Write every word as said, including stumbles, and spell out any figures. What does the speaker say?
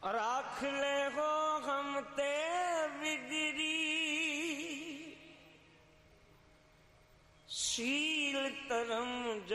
राख ले हो हम ते बिगड़ी शील तरम